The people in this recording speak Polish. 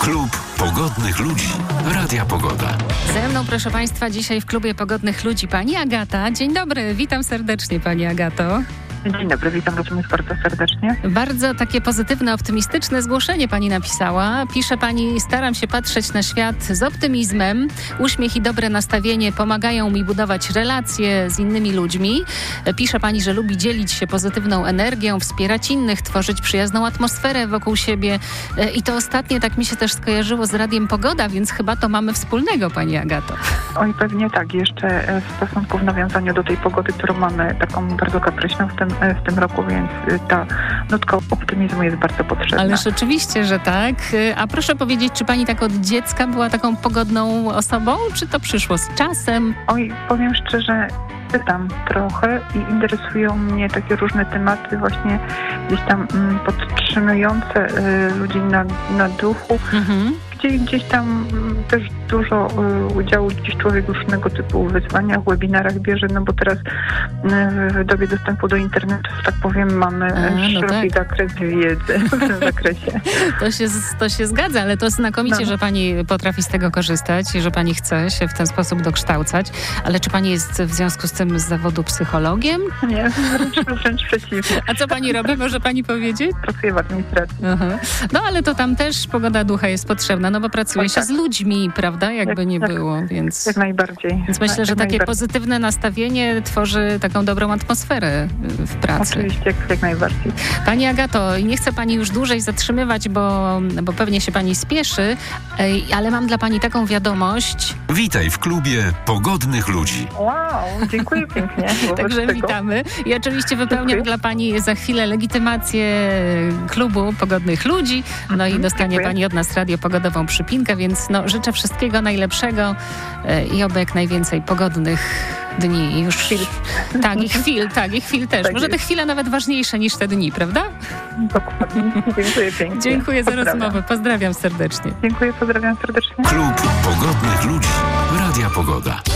Klub Pogodnych Ludzi Radia Pogoda. Ze mną, proszę Państwa, dzisiaj w Klubie Pogodnych Ludzi pani Agata. Dzień dobry, witam serdecznie pani Agato. Dzień dobry, witam również bardzo serdecznie. Bardzo takie pozytywne, optymistyczne zgłoszenie pani napisała. Pisze pani: staram się patrzeć na świat z optymizmem. Uśmiech i dobre nastawienie pomagają mi budować relacje z innymi ludźmi. Pisze pani, że lubi dzielić się pozytywną energią, wspierać innych, tworzyć przyjazną atmosferę wokół siebie. I to ostatnie tak mi się też skojarzyło z Radiem Pogoda, więc chyba to mamy wspólnego, pani Agato. Oj, pewnie tak. Jeszcze w stosunku w nawiązaniu do tej pogody, którą mamy taką bardzo kapryśną w tym roku, więc ta nutka optymizmu jest bardzo potrzebna. Ależ oczywiście, że tak. A proszę powiedzieć, czy pani tak od dziecka była taką pogodną osobą, czy to przyszło z czasem? Oj, powiem szczerze, czytam trochę i interesują mnie takie różne tematy właśnie gdzieś tam podtrzymujące ludzi na duchu. Gdzieś tam też dużo udziału gdzieś człowiek w różnego typu wyzwaniach, webinarach bierze, no bo teraz w dobie dostępu do internetu, że tak powiem, mamy szeroki zakres wiedzy w tym zakresie. To się zgadza, ale to znakomicie, że pani potrafi z tego korzystać i że pani chce się w ten sposób dokształcać. Ale czy pani jest w związku z tym z zawodu psychologiem? Nie, wręcz przeciwnie. A co pani robi? Może pani powiedzieć? Pracuję w administracji. No ale to tam też pogoda ducha jest potrzebna, no bo pracuje się z ludźmi, prawda? Jakby nie było, więc... Jak najbardziej. Więc myślę, że takie pozytywne nastawienie tworzy taką dobrą atmosferę w pracy. Oczywiście, jak najbardziej. Pani Agato, nie chcę pani już dłużej zatrzymywać, bo pewnie się pani spieszy, ale mam dla pani taką wiadomość. Witaj w Klubie Pogodnych Ludzi. Wow, dziękuję pięknie. Także witamy. I oczywiście wypełniam dla pani za chwilę legitymację Klubu Pogodnych Ludzi. No i dostanie pani od nas radiopogodową przypinkę, więc życzę wszystkiego najlepszego i oby jak najwięcej pogodnych dni już. Chwil. I chwil też. Tak może jest. te chwile nawet ważniejsze niż te dni, prawda? Dokładnie. Dziękuję pięknie. Dziękuję za rozmowę. Pozdrawiam serdecznie. Dziękuję, pozdrawiam serdecznie. Klub Pogodnych Ludzi Radia Pogoda.